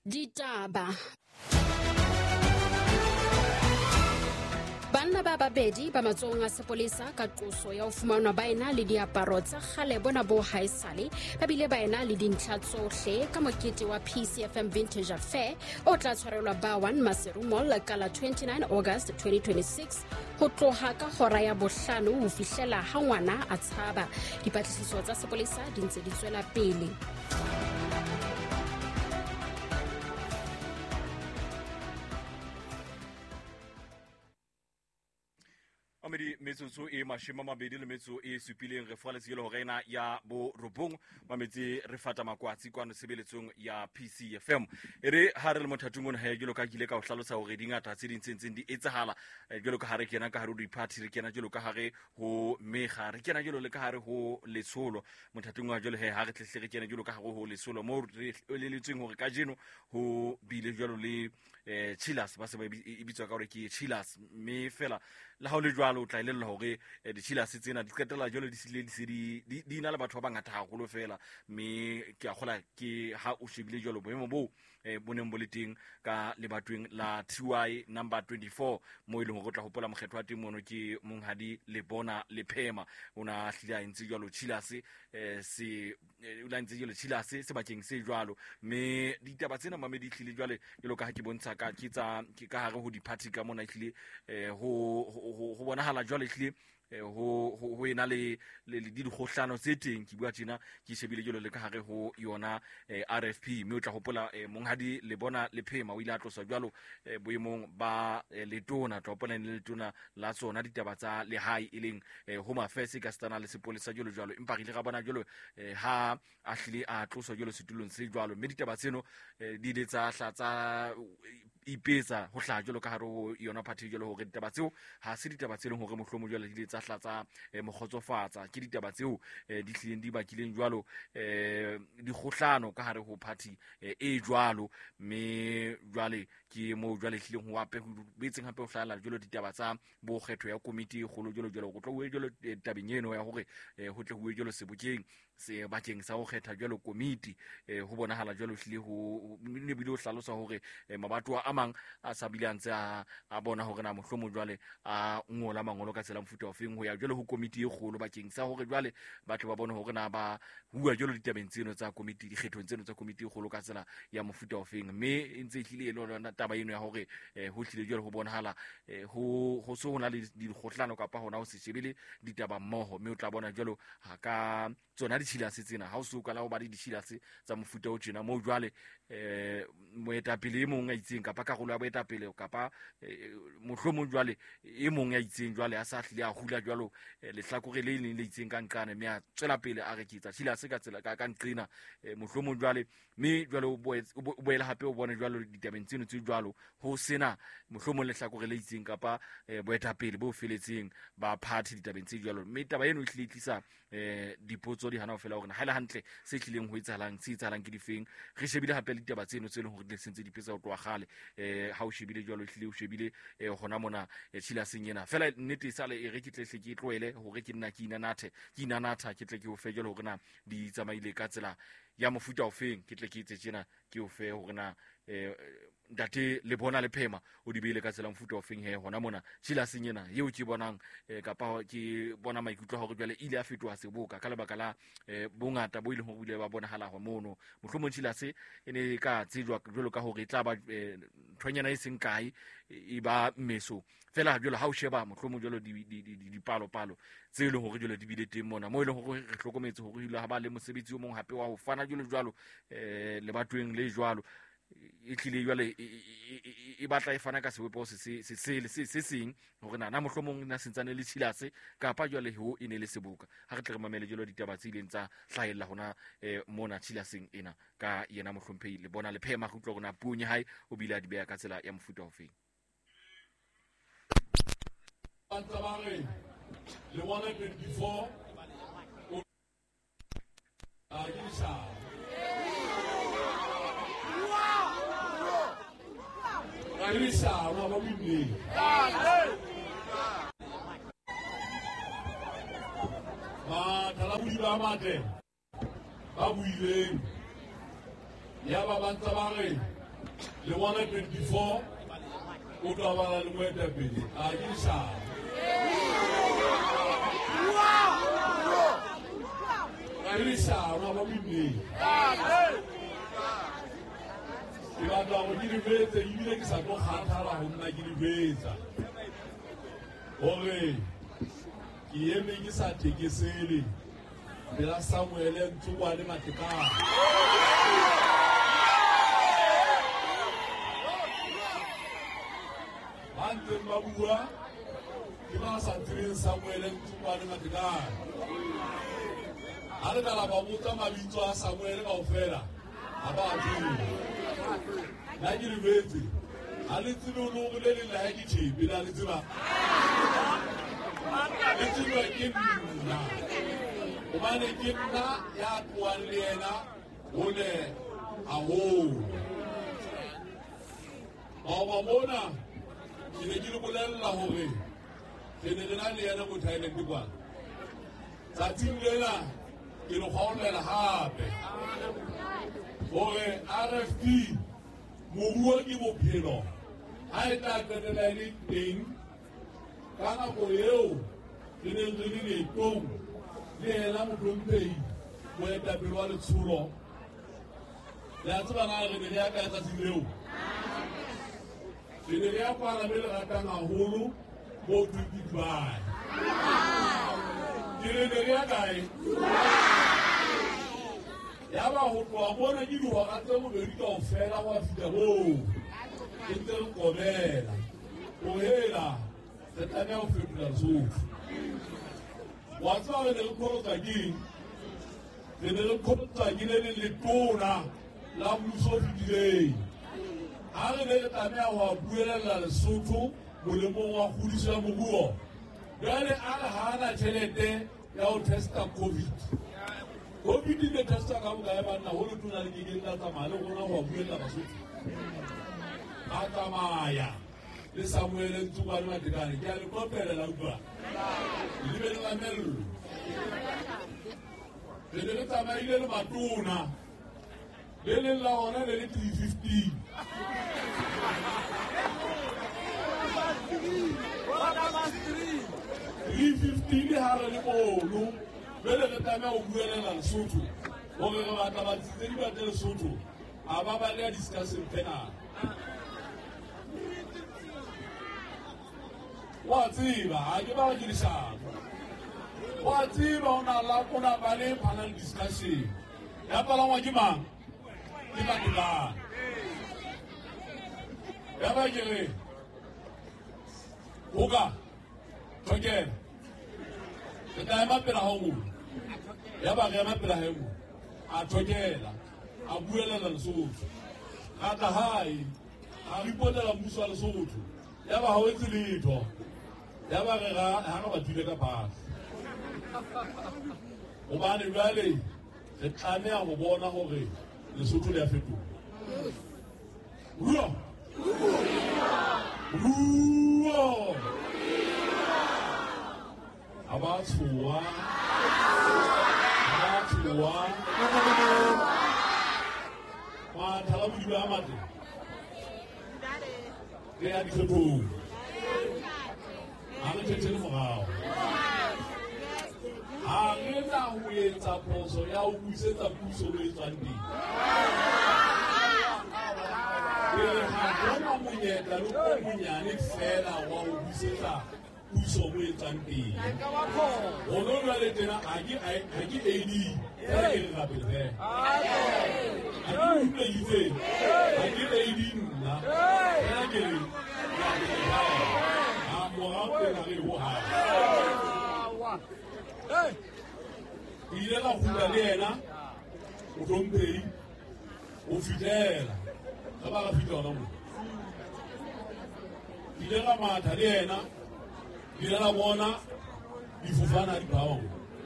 Ditaba. Banna ba babedi ba matsohong a sepolesa ka qoso ya ho fumanwa ba ena le diaparo tsa kgale bona bo haesale ba bile ba ena le dintlha tsohle ka mokete wa PCFM Vintage Affair o tla tshwarelwa ba 1 Maseru Mall ka la 29 August 2026 ho tloha ka hora ya bohlano ho fihlela ha ngwana a tshaba. Dipatlisiso tsa sepolesa di ntse di tswela pele. Amedi metsotso e mashima mabedi le metso e supileng re fola tselo rena ya bo robong ba metsi re fata makwatsi kwano sebeletsong ya PCFM ere ha re le mothatung ona ha jelo ka kile ka o hlalosa hore dingata tse dintseng di etsahala jelo ka hare kena ka hare di party re kena jelo ka hare ho mega re kena jelo le ka hare ho lesolo mothatung wa jelo ha re tlehle re kena jelo ka hare ho lesolo mo re leletsweng hore ka jeno ho bile jelo le chillers ba se ba ibitswa ka hore ke chillers me fela la ha o le jwalo o tla ilella hore di chillers tsena di qetela jalo di na le batho ba bangata haholo fela me ke a gola ke ha o shebile jalo boemo bo boneng bo le teng ka lebatweng la TY number 24 mo ile go tla hopola mokgetho wa teng mono ke monghadi le bona le phema ona hlile a ntse jalo chillers se la ntse jalo chillers se bakeng se jwalo me ditaba tsena mamedi hlile jwale jalo ka ha ke bontsha ka ke ka hare ho di party ka mona hlile ho bonahala jwale hlile ho ena le di kgohlano tse teng ke bua tjena ke shebile jelo le ka hare ho yona RFP mme o tla hopola monghadi le bona le phema o ile a tlosa jwalo boemong ba letona tla hopola le letona la tsona ditaba tsa lehai e leng Home Affairs ka stana le sepolesa jelo jwalo empa rile ga bona jelo ha a hlile a tlosa jelo setulong se jwalo mme ditaba tseno di le tsa hlatsa ipetsa ho hla jelo ka hare ho yona party jelo hore ditaba tseo ha se ditaba tse leng hore mohlomo jelo di le tsa hlatsa mogotsofatsa ke ditaba tseo di hlileng di bakileng jwalo di kgohlano ka hare ho party e jwalo me jwale ke mo jwale hlileng ho ape ho betseng hape ho hlala jelo ditaba tsa bo kgetho ya komiti e kgolo jelo go tlo ho jelo tabeng eno ya hore ho tle ho jelo sebokeng se bakeng sa ho kgetha jelo komiti ho bonahala jelo hlile ho ne bile ho hlalosa hore mabato a mang a sa bile antse a bona hore na mohlomo jwale a ngola mangolo ka tsela mfuta ofeng ho ya jelo ho komiti e kgolo bakeng sa hore jwale batho ba bone hore na ba bua jelo ditabeng tseno tsa komiti di kgethong tseno tsa komiti e kgolo ka tsela ya mofuta ofeng mme ntse hlile e lona taba eno ya hore ho hlile jelo ho bonahala ho so hona le dikgohlano kapa hona ho se shebele ditaba mmoho mme o tla bona jelo ha ka tsona di chillers tsena ha o se o ka la ho ba di chillers tsa mofuta o tjena mo jwale moetapele e mong a itseng kapa karolo ya boetapele kapa mohlomong jwale e mong ya itseng jwale a sa hlile a hula jwalo lehlakore le leng le itseng ka nqane mme a tswela pele a reketsa chillers ka tsela ka nqina mohlomong jwale mme jwale o boela hape o bone jwalo ditabeng tseno tse jwalo ho sena mohlomong lehlakore le itseng kapa boetapele bo feletseng ba party ditabeng tse jwalo mme taba eno e hlile tlisa dipotso di hana ho fela hore ha ile hantle se hlileng ho etsahalang ke difeng re shebile hape le ditaba tseno tse leng hore di sentse di pesa ho tloa gale ha o shebile jwalo hlile o shebile hona mona chillaseng ena fela nnete sale e re ke tlehle ke tloele hore ke nna ke inanatha ke tle ke o fe jwalo hore na di tsamaile ka tsela ya mofuta ofeng ke tle ke etse tjena ke o fe hore na ntate le bona le phema o di beile ka tsela mofuta ofeng hona mona chillaseng ena eo ke bonang kapa ke bona maikutlo hore jwale ile a fetoha seboka ka lebaka la bongata bo ile ho bile ba bonahala ho mono mohlomong chillas e ne ka tsejwa jwalo ka hore e tla ba thonyana e seng kae e ba meso fela jwalo ha o sheba mohlomong jwalo di palo tse ile hore jwalo di bile teng mona mo ile hore re hlokometse hore ile ha ba le mosebetsi o mong hape wa ho fana jwalo le batweng le jwalo e tlile jwale e batla e fana ka sewepo se seng hore na mohlomong na sentsane le chillers kapa jwale ho ine le seboka ha re tle re mamele jwalo ditaba tse ileng tsa hlahella hona mona chillaseng ena ka yena mohlomphehi le bona le phema go tlo rona puonye hae o bile a di beya ka tsela ya mofuta ofeng le bona 24 Alisa, wa ba bibli. Tala buli ba mate. Ba buileng. Ya ba bantsa ba re le ngwana 24 o tla bala le moetapele a ke leshano ga ke leshano ba boineng ke batla go ke dibetse ebile ke sa tlo kgathala go nna ke dibetsa gore ke eme ke sa thekesele pela Samuele Ntsukwane Matekane ba ntseng ba bua ke ba sa tsebeng Samuele Ntsukwane Matekane a re ka la ba botsa mabitso a Samuele kaofela a ba a tsebe la ke lebetse a le tsebe o le le le la ke thipi la le tseba le tseba ke nna obane ke nna ya tloang le yena o ne a holo ba mona ke ne ke le bolella hore ke ne re na le yena mo Thailand kwana tsatsing lena ke le kgaolela hape hore RFP moruo ke bophelo ha e tla qetela e le teng ka nako eo re neng re le leetong le ena motlhomphehi moetapele wa letsholo le a tseba na re ne re ya ka tsatsing leo re ne re ya kwala be le ratang haholo mo Dubai ke ne re ya kae ya ba ho tloha bona ke dihora tse bobedi kaofela go a fihla moo ke ntse re kobela o hela re tlameha ho fetola Lesotho wa tseba re ne re kgorotsa keng re ne re kgorotsa ke le letona la mmuso o fetileng ha re ne re tlameha ho a buelela Lesotho molemong wa kgodiso ya moruo jwale a re hana tjhelete ya ho testa COVID ne testa ka bokae banna ho le tona le kekeng la tsamaya le rona ho a buella Basotho a tsamaya le Samuele Ntsukwane Matekane ke a le kopela la utlwa le be la mello le le tsamaile le matona le le la ona le 315 315 ha re le bolo bele re tlameha ho buelela Lesotho hore re batla ba tsitse di batle Lesotho a ba ba le discussion panel wa tseba ha ke ba ke leshano wa tseba ona ba le panel discussion ya palangwa ke mang ke Matekane ya ba ke re hoka tokela ke tla ema pela ho mo ya ba re ema pela hemo a tokela a buelela Lesotho a tla hae a ripotela mmuso wa Lesotho ya ba ha o etse letho ya ba re ha re ba dile ka pasi obane jwale re tlameha ho bona hore Lesotho le a fetoha abatshuwa mathala bodimo a mate re ya dikgethong ha re thethele morao ha re na ho etsa phoso ya ho buisetsa puso le etswang teng ke ha hona monyetla le o monyane fela wa ho buisetsa puso mo etsang teng ho no jwale tena ha ke AD ya ke re rapele ha ke utlwile ha ke AD nna ya ke re ha morao tena re ho ha ile la hula le yena o tlomphei o fitela ga ba ga fitla ona mo ile la matha le yena ile la bona difofana di bawa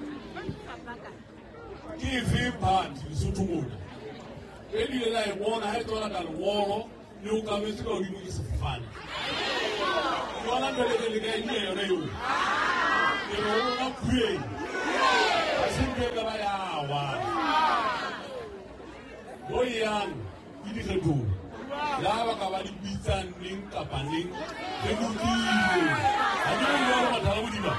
ke fi party Lesotho mona e ile la e bona ha e tsona ka lengolo le o kametse ka hodimo ke sefofane bona bele le ka ene yona yo ke re ona khuye asimphela bayawa boyang ke dikgethong la ba ka ba di bitsang ning kapa ning le lokile ha di le yona mathata modima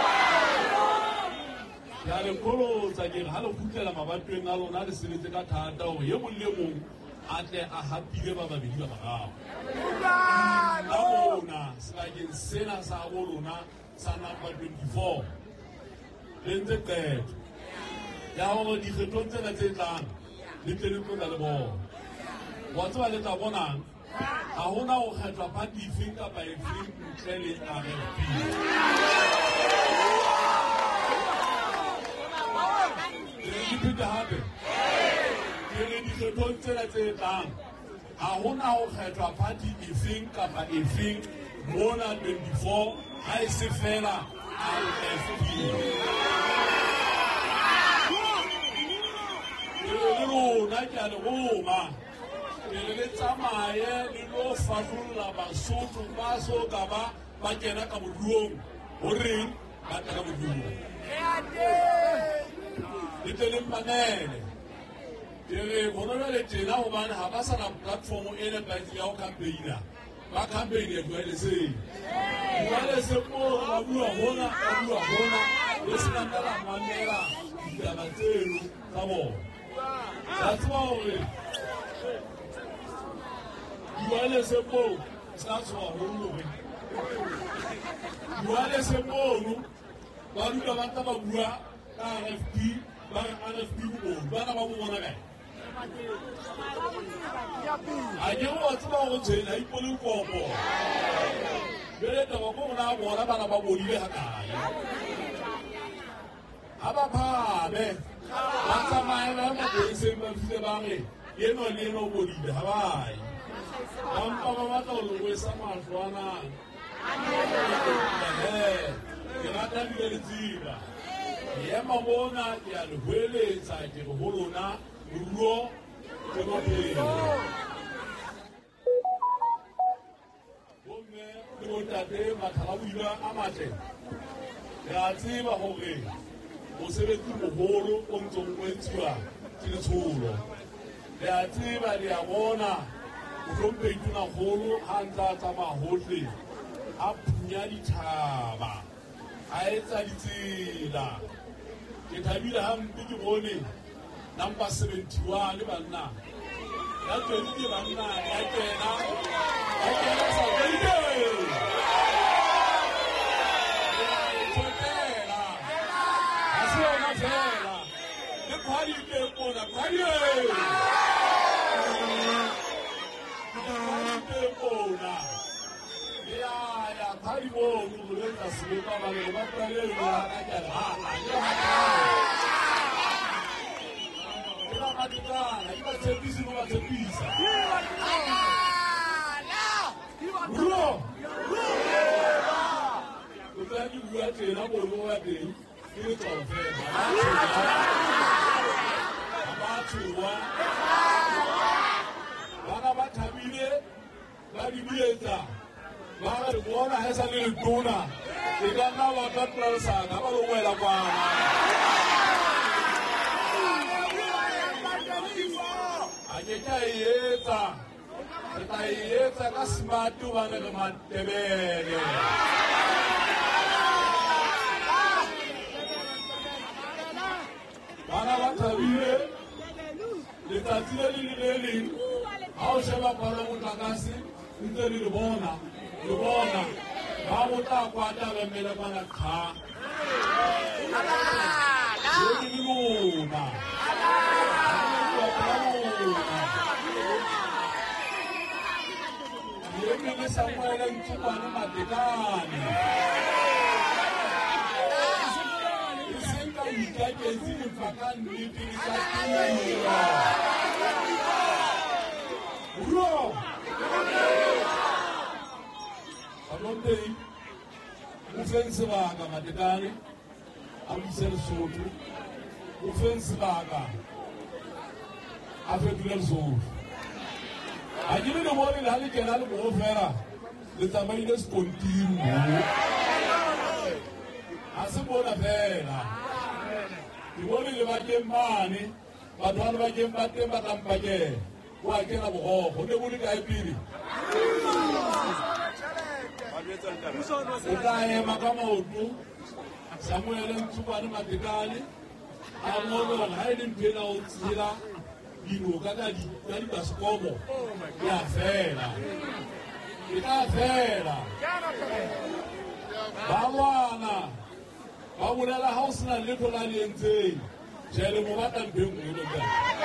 ya le kolo tsa ke ha le khutlela mabatweng a lona le sebetse ka thata hore ye mong le mong a tle a hapile ba babedi ba bagago la bona sebakeng sena sa bo lona sa number 24 le ntse qeto ya hore dikgethong tsena tse tlang le tle le tlola le bona wa tseba le tla bonang ha hona ho kgethwa party efeng kapa efeng ntle le RFP dipita hape ke re dikgethong tsena tse tlang ha hona ho kgethwa party efeng kapa efeng mona 24 ha e se fela RFP le rona ke a le roma le tsamaye le lo fatolla Basotho ba so ka ba kena ka moduong ho reng ba ka moduong le teng manene re bona le tena ho bana ha ba sa na platform ena ba ya ho campaigna ba campaign ya le se mo ba bua hona le se nka la mamela ya ba tseno tsa bona that's why Duale se mo sa so holo re Duale se mo no ba ruta ba ta ba bua ka RFP ba RFP mo ba na ba mo bona kae a je o tsaba go tsena ipole kopo bele ta ba mo na bona ba na ba bodile ha kae aba phame ba tsamaye ba mo se ba file ba re yeno le no bodile ha bai Ampa ba tla lo wesa mahlwana ke rata le tsira ye mabona ya le hweletsa ke go holona ruo ke go pele bomme le botate mathala buila a matle ya tseba hore o sebetsi moholo o ntsong o etsiwa ke letsholo ya tseba le ya bona Rompe ituna holo hantla tsa mahotle a punya dithaba a etsa ditsela ke thabile hampe ke bone number 71 le banna ya tswedi ke banna ya kena sa beide a se ona fela le khwadi ke bona khwadi Bona ya khadi bo mo le ka se ka ba le ba tsale le ka ka ha ila madika ila tshepisi mo ba tshepisa bro o tla di bua tsena bo mo wa teng ke tlo fela ba tswa bana ba thabile ba di bietsa ba re bona ha sa le tona e ka nna ba ka tlasa ka ba lo wela kwana a ke ka yetsa ka smart ba ne le matebele bana ba thabile le tatsile le leng ha o sheba pala motlakase ntse le bona ba botla kwata ba mele bana kha le lona le Samuel ntubana matekane isenga ikake zini fakani nitilisakiwa Bro! Alondei, ufensi baka matekane, abisel sotu, ufensi baka, afetule sotu. Ajini de mori la hali kena lu mo fera, le tamai de spontinu. Asibona fera. Di mori le bakembani, badwan bakembate batampake. wa kena bogogo ne bo le kae pele o tla ema ka maoto Samuel Ntsubane Matekane a ngolo ga e le mpena o tsela dino ka di baskomo ya fela e ka fela ba wana ba bolela ha o sena letho la le entseng jele mo batla mpeng mo le ka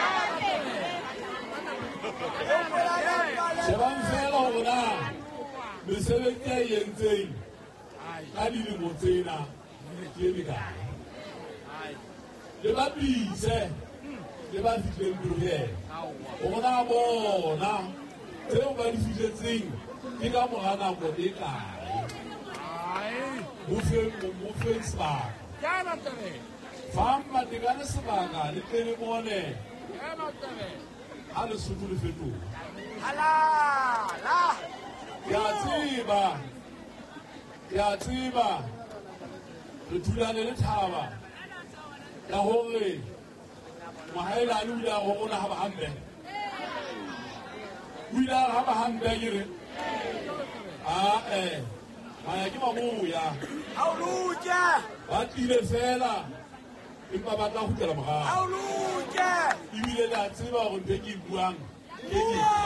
Sebang fela hona mesebetsi e entseng ka dilemo tsena ke dikae le ba bise le ba fitleng brugele bona bona tseo ba di fitletseng ke ka mora nako e kae mo feng sebaka fa Matekane sebaka le tene bone ha le Sotho le fetoga ke a tseba re thulane le thaba ya hore mohaelane o ile a gona ha ba hampe o ile a ga ba hampe kere maya ke maboya ba tlile fela empa ba tla hutela morago ebile le a tseba gore nte ke buang ke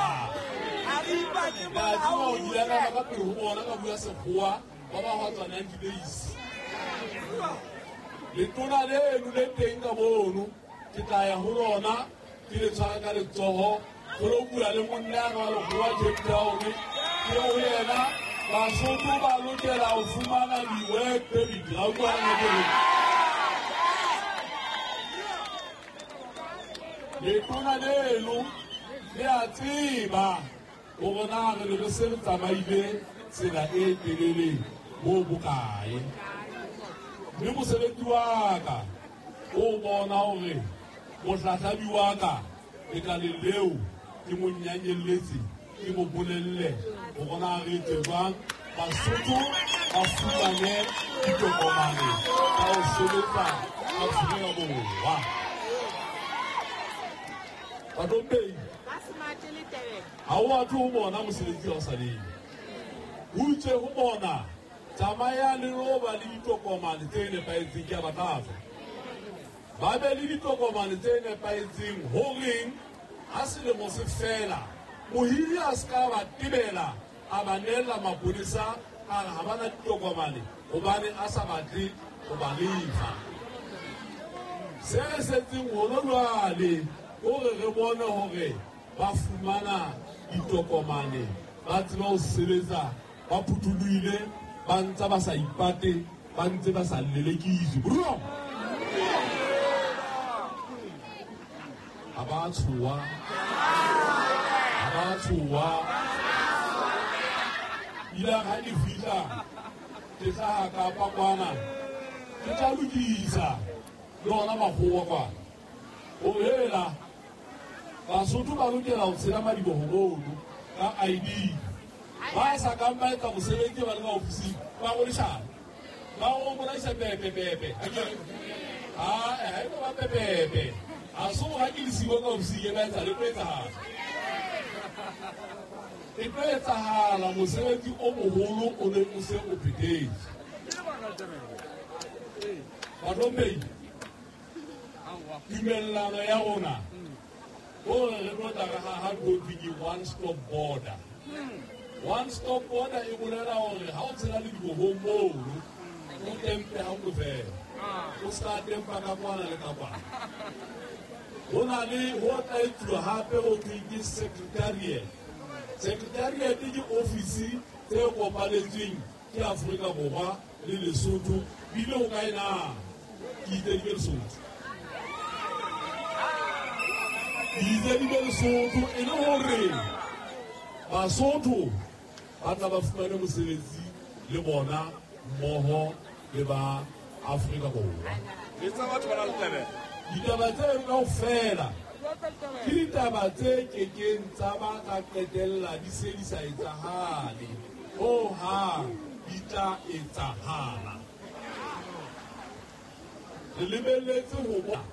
tseba go dialana ka pele go bona ka bua sekgowa ba ba gwa tswanang dileisi letona leno le teng ka mono ke tla ya go lona ke le tshwara ka letsogo go lo bua le monna ya ga lekgowa Cape Town ke go yena Basotho ba lokela go fumana di-work permit ga o tloana letona leno le a tseba gore na re le se re tsamaile tsela e telele mo bokae mme mosebetsi wa ka o bona gore mohlahlabi wa ka le ka le leo ke mo nyanyelletse ke mo bolelle go bona re etse jwang Basotho ba fumane ditokomane ka go sebetsa Afrika Borwa Badompei ha o batho ho bona mosebetsi wa saleng o itse ho bona tsamaya le roba le ditokomane tse nepaetseng ke a batlafa ba be le ditokomane tse nepaetseng horeng ha selemo se fela mohiri a ska ba tebela a ba nela maponisa a ga bana ditokomane gobane a sa batle go ba lefa se re setseng gono lwale gore re bone gore ba fumana ditokomane ba tseba go sebetsa ba phuthulohile ba ntse ba sa ipate ba ntse ba sa lelekise bro a ba tshoa ila ga di fitla ke tla ka pa kwana ke tla lokisa lona magowa kwa o hela Basotho ba lokela go tshela madibogobono ka ID ba sa kambaetsa mosebetsi ba le ka ofising ba go leshana ba go bolaisa pepepepe ba pepepe a so ga ke lesiwa ka ofising e ba etsa le petsahala e petsahala mosebetsi o mogolo o ne o se o phethetse Badompei tumellano ya rona gore re tla ga ha one stop border one stop border e bolela gore ha o tsela le dibohong moo o tempe ha o fela o sa tempa ka kwana le ka kwana go na le ho tla etsuwa hape go ke secretariat ke ofisi tse kopaletsweng ke Afrika Borwa le Lesotho bile o ka ena ke itse di Lesotho di Lesotho e le gore Basotho ba tla ba fumane mosebetsi le bona mmoho le ba Afrika Borwa ditaba tse kaofela ke ditaba tse kekeng tsa ba ka qetella di se di sa etsahale ha di tla etsahala re lebelletse ho bona